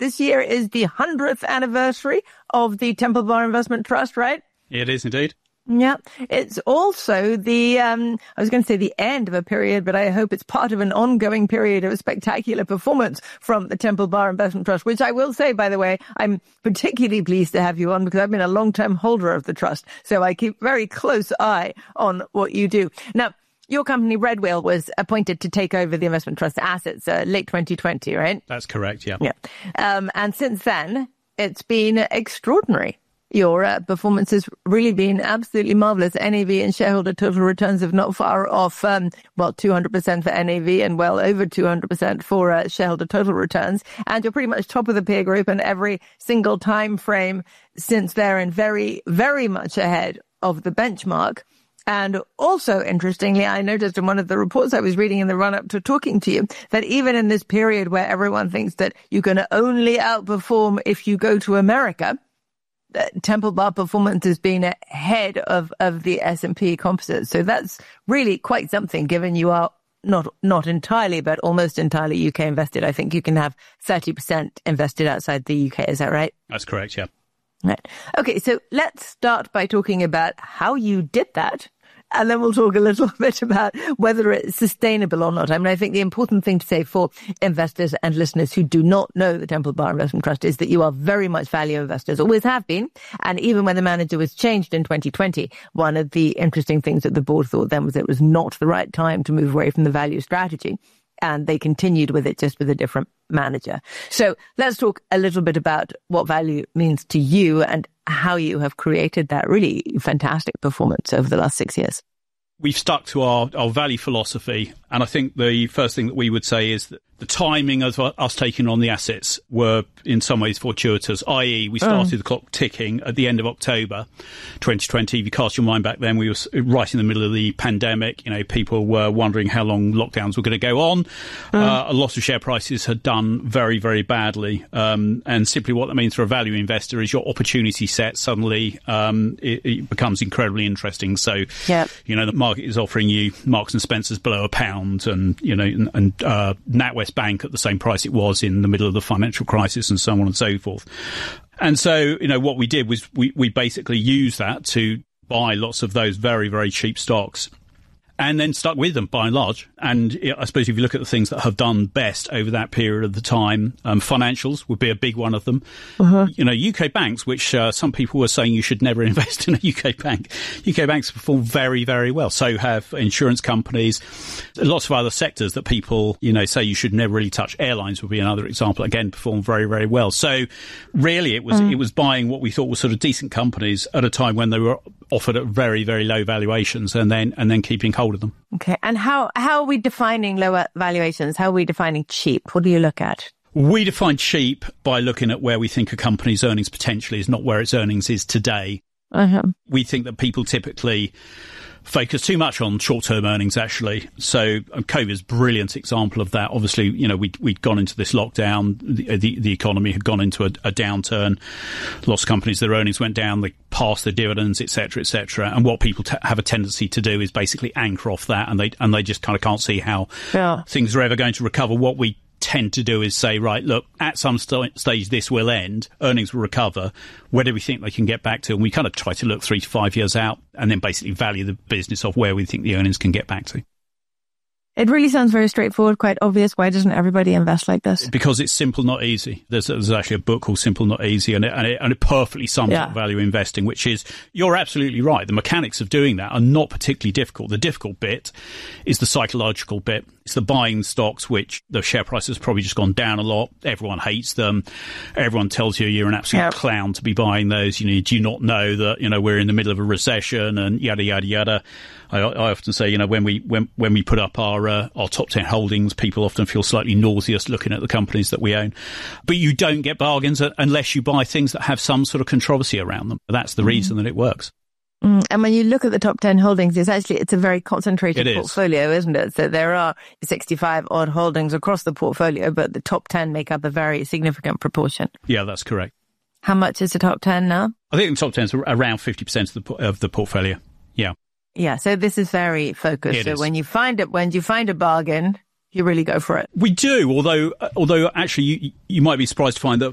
this year is the 100th anniversary of the Temple Bar Investment Trust, right? It is indeed. Yeah. It's also the, I was going to say the end of a period, but I hope it's part of an ongoing period of spectacular performance from the Temple Bar Investment Trust, which I will say, by the way, I'm particularly pleased to have you on because I've been a long-term holder of the trust. So I keep very close eye on what you do. Now, your company, Red Wheel, was appointed to take over the investment trust assets late 2020, right? That's correct, yeah. Yeah. And since then, it's been extraordinary. Your performance has really been absolutely marvelous. NAV and shareholder total returns have not far off, 200% for NAV and well over 200% for shareholder total returns. And you're pretty much top of the peer group in every single time frame since then, and very, very much ahead of the benchmark. And also, interestingly, I noticed in one of the reports I was reading in the run-up to talking to you that even in this period where everyone thinks that you can only outperform if you go to America, Temple Bar performance has been ahead of the S&P composite. So that's really quite something, given you are not entirely, but almost entirely UK invested. I think you can have 30% invested outside the UK. Is that right? That's correct, yeah. Right. Okay, so let's start by talking about how you did that. And then we'll talk a little bit about whether it's sustainable or not. I mean, I think the important thing to say for investors and listeners who do not know the Temple Bar Investment Trust is that you are very much value investors, always have been. And even when the manager was changed in 2020, one of the interesting things that the board thought then was it was not the right time to move away from the value strategy. And they continued with it just with a different manager. So let's talk a little bit about what value means to you and how you have created that really fantastic performance over the last 6 years. We've stuck to our value philosophy. And I think the first thing that we would say is that the timing of us taking on the assets were in some ways fortuitous, i.e. we started the clock ticking at the end of October 2020. If you cast your mind back then, we were right in the middle of the pandemic. You know, people were wondering how long lockdowns were going to go on. A lot of share prices had done very, very badly. And simply what that means for a value investor is your opportunity set suddenly it becomes incredibly interesting. So, you know, the market is offering you Marks and Spencer's below £1 and, you know, and NatWest Bank at the same price it was in the middle of the financial crisis and so on and so forth. And so, you know, what we did was we basically used that to buy lots of those very, very cheap stocks and then stuck with them by and large. And I suppose if you look at the things that have done best over that period of the time, financials would be a big one of them. You know, UK banks, which some people were saying you should never invest in a UK bank. UK banks perform very, very well. So have insurance companies, lots of other sectors that people, you know, say you should never really touch. Airlines would be another example. Again, perform very, very well. So really it was buying what we thought were sort of decent companies at a time when they were offered at very, very low valuations and then keeping hold of them. Okay. And how are we defining lower valuations? How are we defining cheap? What do you look at? We define cheap by looking at where we think a company's earnings potential is, not where its earnings is today. We think that people typically focus too much on short-term earnings, actually. So COVID is a brilliant example of that. Obviously, you know, we'd gone into this lockdown. The economy had gone into a downturn. Lots of companies, their earnings went down. They passed their dividends, et cetera, et cetera. And what people have a tendency to do is basically anchor off that. And they just kind of can't see how things are ever going to recover. What we tend to do is say, right, look, at some stage this will end, earnings will recover. Where do we think they can get back to? And we kind of try to look 3 to 5 years out and then basically value the business of where we think the earnings can get back to. It really sounds very straightforward, quite obvious. Why doesn't everybody invest like this? Because it's simple, not easy. There's actually a book called Simple, Not Easy, and it perfectly sums up value investing, which is, you're absolutely right. The mechanics of doing that are not particularly difficult. The difficult bit is the psychological bit. It's the buying stocks, which the share price has probably just gone down a lot. Everyone hates them. Everyone tells you you're an absolute clown to be buying those. You know, do you not know that, you know, we're in the middle of a recession and yada, yada, yada. I often say, you know, when we put up our top 10 holdings, people often feel slightly nauseous looking at the companies that we own. But you don't get bargains unless you buy things that have some sort of controversy around them. That's the reason that it works. And when you look at the top 10 holdings, it's a very concentrated portfolio, isn't it? So there are 65 odd holdings across the portfolio, but the top 10 make up a very significant proportion. Yeah, that's correct. How much is the top 10 now? I think the top 10 is around 50% of the portfolio. Yeah. Yeah, so this is very focused. So when you find a bargain, you really go for it. We do, although actually you might be surprised to find that